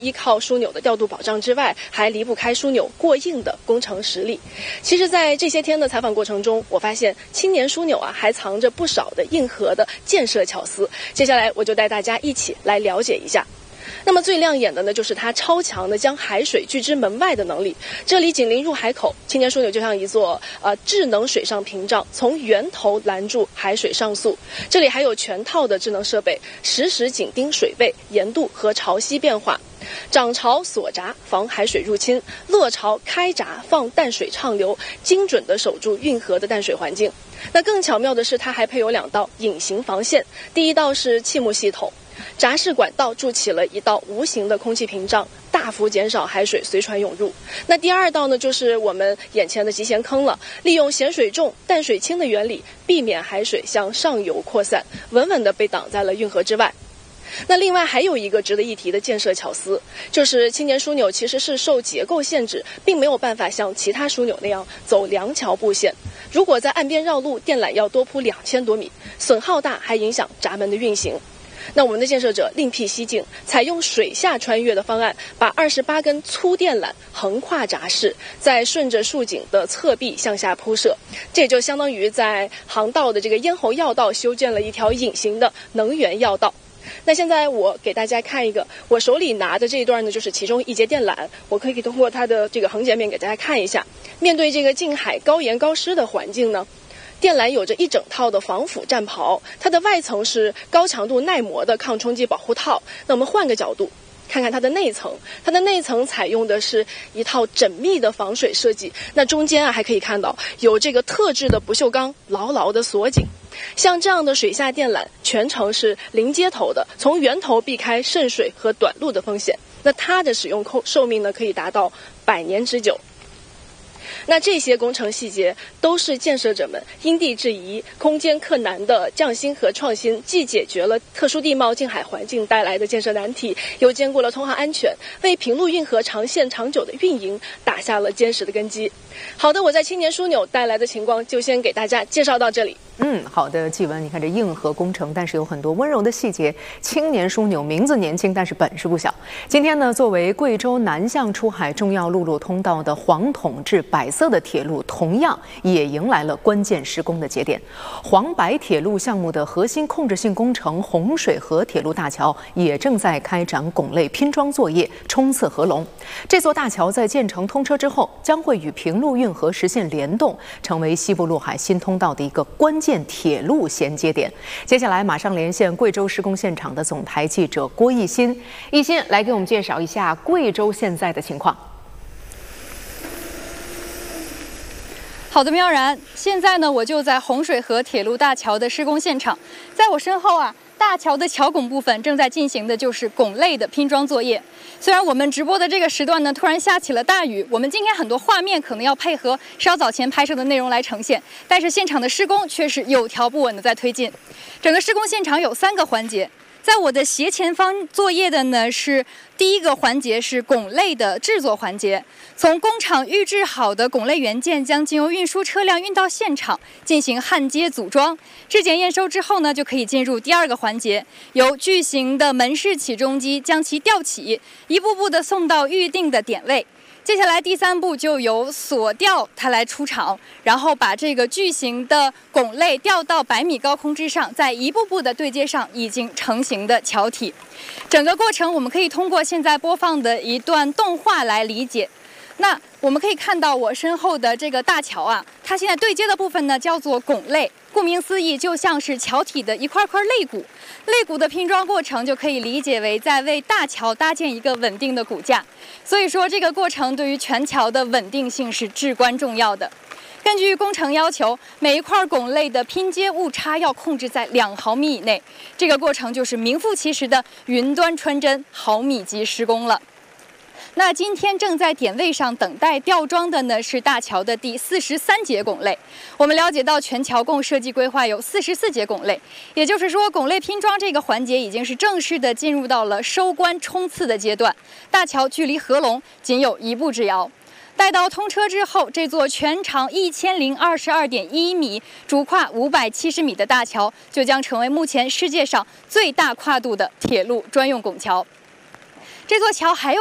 依靠枢纽的调度保障之外，还离不开枢纽过硬的工程实力。其实，在这些天的采访过程中，我发现青年枢纽还藏着不少的硬核的建设巧思。接下来，我就带大家一起来了解一下。那么最亮眼的呢，就是它超强的将海水拒之门外的能力。这里紧邻入海口，青年枢纽就像一座智能水上屏障，从源头拦住海水上溯。这里还有全套的智能设备，实时紧盯水位、盐度和潮汐变化。涨潮锁闸防海水入侵，落潮开闸放淡水畅流，精准地守住运河的淡水环境。那更巧妙的是，它还配有2道隐形防线，第一道是气幕系统，闸式管道筑起了一道无形的空气屏障，大幅减少海水随船涌入。那第2道呢，就是我们眼前的集咸坑了，利用咸水重淡水轻的原理，避免海水向上游扩散，稳稳地被挡在了运河之外。那另外还有一个值得一提的建设巧思，就是青年枢纽其实是受结构限制，并没有办法像其他枢纽那样走梁桥布线。如果在岸边绕路，电缆要多铺2000多米，损耗大，还影响闸门的运行。那我们的建设者另辟蹊径，采用水下穿越的方案，把28根粗电缆横跨闸室，再顺着竖井的侧壁向下铺设，这也就相当于在航道的这个咽喉要道修建了一条隐形的能源要道。那现在我给大家看一个，我手里拿的这一段呢，就是其中一节电缆，我可以通过它的这个横截面给大家看一下。面对这个近海高盐高湿的环境呢，电缆有着一整套的防腐战袍，它的外层是高强度耐磨的抗冲击保护套。那我们换个角度看看它的内层，它的内层采用的是一套缜密的防水设计。那中间还可以看到有这个特制的不锈钢牢牢的锁紧。像这样的水下电缆全程是零接头的，从源头避开渗水和短路的风险。那它的使用寿命呢，可以达到100年之久。那这些工程细节都是建设者们因地制宜、空间克难的匠心和创新，既解决了特殊地貌近海环境带来的建设难题，又兼顾了通航安全，为平陆运河长线长久的运营打下了坚实的根基。好的，我在青年枢纽带来的情况就先给大家介绍到这里。 好的，纪文，你看这硬核工程，但是有很多温柔的细节。青年枢纽名字年轻，但是本事不小。今天呢，作为贵州南向出海重要陆路通道的黄统至百色的铁路，同样也迎来了关键施工的节点。黄白铁路项目的核心控制性工程洪水河铁路大桥也正在开展拱肋拼装作业，冲刺合龙。这座大桥在建成通车之后，将会与平陆运河实现联动，成为西部陆海新通道的一个关键铁路衔接点。接下来马上连线贵州施工现场的总台记者郭艺欣，艺欣来给我们介绍一下贵州现在的情况。 好的，妙然，现在呢，我就在洪水河铁路大桥的施工现场，在我身后大桥的桥拱部分正在进行的就是拱肋的拼装作业。虽然我们直播的这个时段呢，突然下起了大雨，我们今天很多画面可能要配合稍早前拍摄的内容来呈现，但是现场的施工却是有条不紊的在推进。整个施工现场有3个环节。在我的斜前方作业的呢是第一个环节，是拱肋的制作环节。从工厂预制好的拱肋元件将经由运输车辆运到现场进行焊接组装，质检验收之后呢，就可以进入第2个环节，由巨型的门式起重机将其吊起，一步步的送到预定的点位。接下来第3步就由索吊它来出场，然后把这个巨型的拱肋吊到100米高空之上，再一步步的对接上已经成型的桥体。整个过程我们可以通过现在播放的一段动画来理解。那我们可以看到我身后的这个大桥它现在对接的部分呢叫做拱肋，顾名思义就像是桥体的一块块肋骨。肋骨的拼装过程就可以理解为在为大桥搭建一个稳定的骨架，所以说这个过程对于全桥的稳定性是至关重要的。根据工程要求，每一块拱肋的拼接误差要控制在2毫米以内，这个过程就是名副其实的云端穿针毫米级施工了。那今天正在点位上等待吊装的呢是大桥的第43节拱肋。我们了解到全桥共设计规划有44节拱肋，也就是说拱肋拼装这个环节已经是正式的进入到了收官冲刺的阶段，大桥距离合龙仅有1步之遥。待到通车之后，这座全长1022.1米、主跨570米的大桥就将成为目前世界上最大跨度的铁路专用拱桥。 这座桥还有